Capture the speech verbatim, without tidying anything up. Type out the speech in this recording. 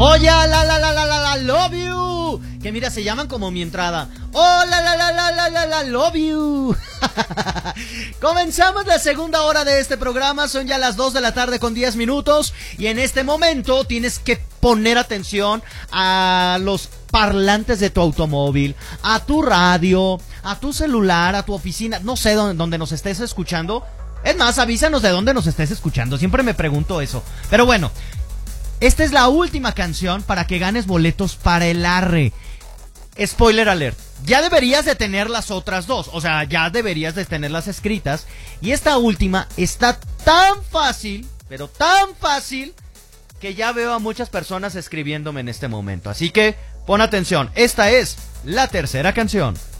Oye, la la la la la la love you. Que mira, se llaman como mi entrada. Oh, la la la la la la la love you. Comenzamos la segunda hora de este programa. Son ya las dos de la tarde con diez minutos. Y en este momento tienes que poner atención a los parlantes de tu automóvil, a tu radio, a tu celular, a tu oficina. No sé dónde, dónde nos estés escuchando. Es más, avísanos de dónde nos estés escuchando. Siempre me pregunto eso. Pero bueno, esta es la última canción para que ganes boletos para el Arre. Spoiler alert. Ya deberías de tener las otras dos. O sea, ya deberías de tenerlas escritas. Y esta última está tan fácil, pero tan fácil, que ya veo a muchas personas escribiéndome en este momento. Así que pon atención. Esta es la tercera canción.